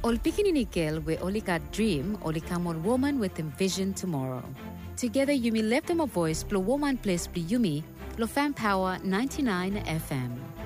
Ol pikinini girl we only got dream, only come on woman with envision tomorrow. Together Yumi left them a voice, plus woman place plus Yumi, lo fan power 99 FM.